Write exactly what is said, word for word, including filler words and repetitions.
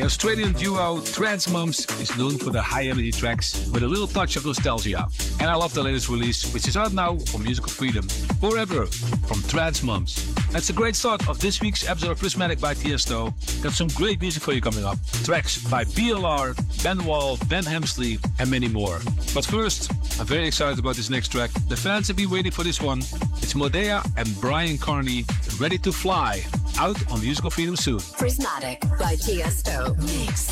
The Australian duo Trance Mums is known for their high-energy tracks with a little touch of nostalgia. And I love the latest release, which is out now on Musical Freedom, Forever, from Trance Mums. That's a great start of this week's episode of Prismatic by Tiesto. Got some great music for you coming up. Tracks by B L R, Ben Wall, Ben Hemsley, and many more. But first, I'm very excited about this next track. The fans have been waiting for this one. It's Modea and Brian Carney, Ready to Fly, out on Musical Freedom soon. Prismatic by Tiesto. Mix.